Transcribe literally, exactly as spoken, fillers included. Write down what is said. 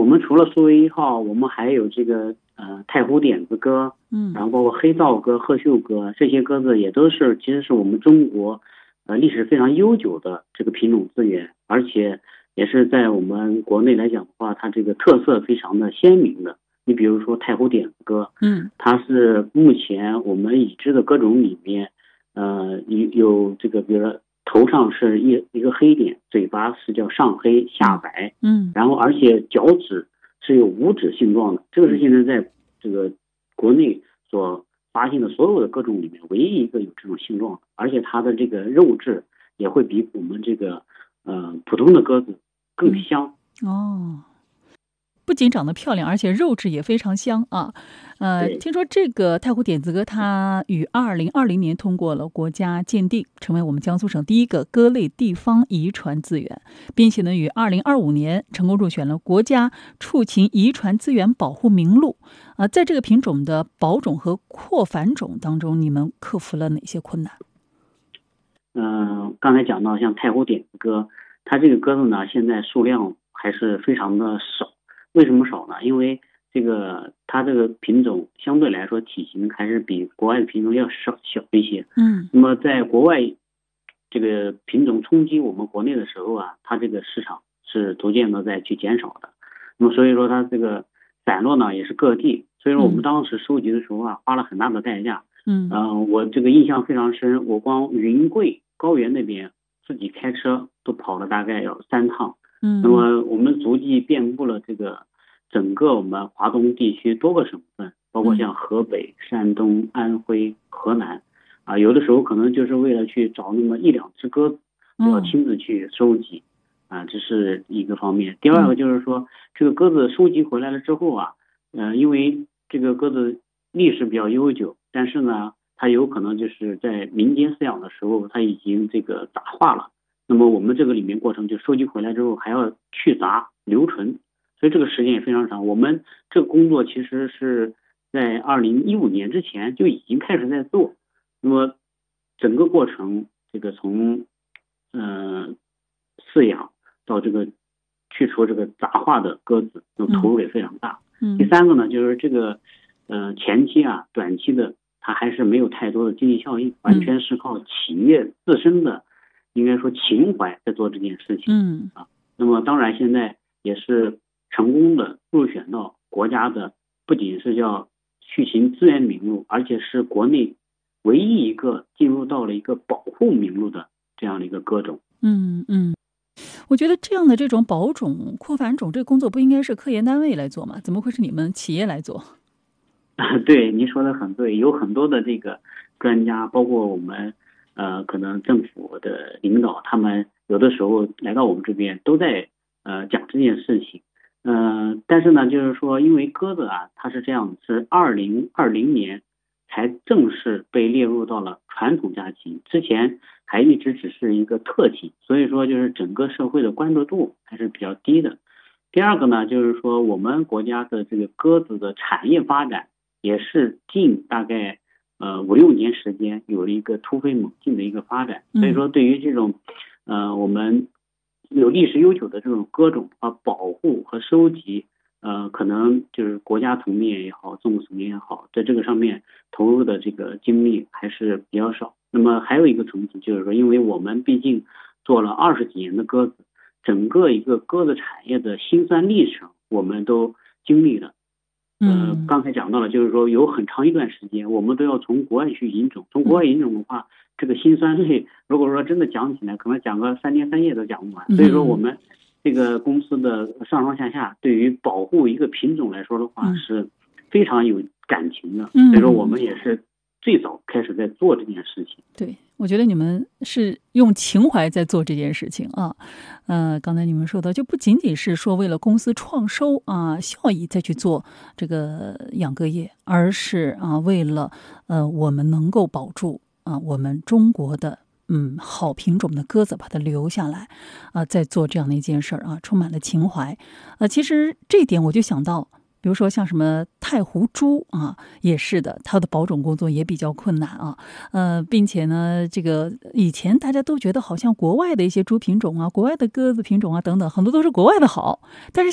我们除了苏维一号，我们还有这个呃太湖点子鸽， 嗯， 然后包括黑皂鸽、鹤袖鸽，这些鸽子也都是其实是我们中国呃历史非常悠久的这个品种资源，而且也是在我们国内来讲的话，它这个特色非常的鲜明的。你比如说太湖点子鸽， 嗯， 它是目前我们已知的鸽种里面，呃有有这个比如说头上是一一个黑点，嘴巴是叫上黑下白， 嗯， 然后而且脚趾是有五指形状的，这个是现在在这个国内所发现的所有的鸽种里面唯一一个有这种形状的，而且它的这个肉质也会比我们这个呃普通的鸽子更香。 嗯、哦。不仅长得漂亮，而且肉质也非常香啊！呃，听说这个太湖点子鸽，它于二零二零年通过了国家鉴定，成为我们江苏省第一个鸽类地方遗传资源，并且呢，于二零二五年成功入选了国家畜禽遗传资源保护名录。啊、呃，在这个品种的保种和扩繁种当中，你们克服了哪些困难？ 嗯、呃，刚才讲到像太湖点子鸽，它这个鸽子呢，现在数量还是非常的少。为什么少呢？因为这个它这个品种相对来说体型还是比国外的品种要少小一些。 嗯， 那么在国外这个品种冲击我们国内的时候啊，它这个市场是逐渐的在去减少的。那么所以说它这个散落呢也是各地，所以说我们当时收集的时候啊，花了很大的代价。 嗯， 呃，我这个印象非常深，我光云贵高原那边自己开车都跑了大概要三趟。 嗯， 那么我们足迹遍布了这个整个我们华东地区多个省份，包括像河北、山东、安徽、河南，啊，有的时候可能就是为了去找那么一两只鸽子，就要亲自去收集，啊，这是一个方面。第二个就是说，这个鸽子收集回来了之后啊，呃，因为这个鸽子历史比较悠久，但是呢，它有可能就是在民间饲养的时候，它已经这个杂化了。那么我们这个里面过程就收集回来之后还要去杂留存，所以这个时间也非常长。我们这个工作其实是在二零一五年之前就已经开始在做。那么整个过程，这个从呃饲养到这个去除这个杂化的鸽子，那投入也非常大。 嗯， 第三个呢，就是这个呃前期啊、短期的，它还是没有太多的经济效益，完全是靠企业自身的。应该说情怀在做这件事情， 嗯啊，那么当然现在也是成功的入选到国家的，不仅是叫畜禽资源名录，而且是国内唯一一个进入到了一个保护名录的这样的一个鸽种。 嗯嗯，我觉得这样的这种保种、扩繁种这个工作不应该是科研单位来做吗？怎么会是你们企业来做？ 对，您说的很对，有很多的这个专家，包括我们。呃，可能政府的领导他们有的时候来到我们这边都在呃讲这件事情，呃，但是呢，就是说，因为鸽子啊，它是这样，是二零二零年才正式被列入到了传统家禽，之前还一直只是一个特禽，所以说就是整个社会的关注度还是比较低的。第二个呢，就是说我们国家的这个鸽子的产业发展也是近大概。呃，五六年时间有了一个突飞猛进的一个发展，所以说对于这种呃我们有历史悠久的这种鸽种啊，保护和收集，呃，可能就是国家层面也好，政府层面也好，在这个上面投入的这个精力还是比较少。那么还有一个层次就是说，因为我们毕竟做了二十几年的鸽子，整个一个鸽子产业的辛酸历程，我们都经历了。呃，刚才讲到了，就是说有很长一段时间，我们都要从国外去引种。从国外引种的话，这个辛酸泪，如果说真的讲起来，可能讲个三天三夜都讲不完。所以说，我们这个公司的上上下下对于保护一个品种来说的话，是非常有感情的。所以说，我们也是最早开始在做这件事情。 对，我觉得你们是用情怀在做这件事情啊。呃，刚才你们说的，就不仅仅是说为了公司创收啊效益再去做这个养鸽业，而是啊为了呃我们能够保住啊我们中国的嗯好品种的鸽子，把它留下来啊，在做这样的一件事儿啊，充满了情怀。呃，其实这一点我就想到。比如说像什么太湖猪啊，也是的，它的保种工作也比较困难啊，呃，并且呢，这个以前大家都觉得好像国外的一些猪品种啊，国外的鸽子品种啊等等，很多都是国外的好，但是